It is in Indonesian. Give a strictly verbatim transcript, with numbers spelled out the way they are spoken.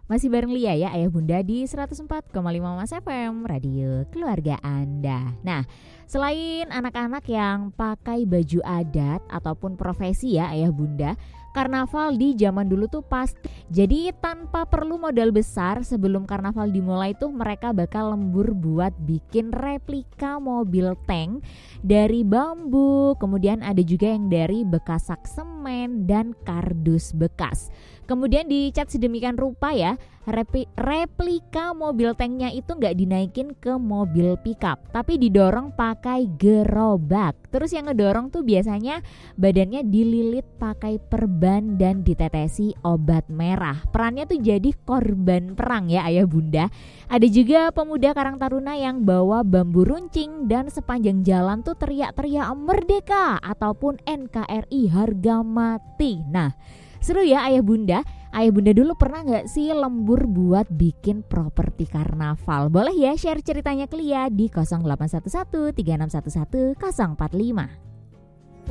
Masih bareng Lia ya, Ayah Bunda di seratus empat koma lima Mas F M, Radio Keluarga Anda. Nah, selain anak-anak yang pakai baju adat ataupun profesi ya Ayah Bunda, karnaval di zaman dulu tuh pasti. Jadi tanpa perlu modal besar, sebelum karnaval dimulai tuh mereka bakal lembur buat bikin replika mobil tank dari bambu. Kemudian ada juga yang dari bekas sak semen dan kardus bekas. Kemudian dicat sedemikian rupa ya, repi, replika mobil tanknya itu nggak dinaikin ke mobil pickup, tapi didorong pakai gerobak. Terus yang ngedorong tuh biasanya badannya dililit pakai perban dan ditetesi obat merah. Perannya tuh jadi korban perang ya Ayah Bunda. Ada juga pemuda Karang Taruna yang bawa bambu runcing dan sepanjang jalan tuh teriak-teriak merdeka ataupun N K R I harga mati. Nah, seru ya Ayah Bunda. Ayah Bunda dulu pernah gak sih lembur buat bikin properti karnaval? Boleh ya share ceritanya ke Lia di nol delapan satu satu tiga enam satu satu nol empat lima.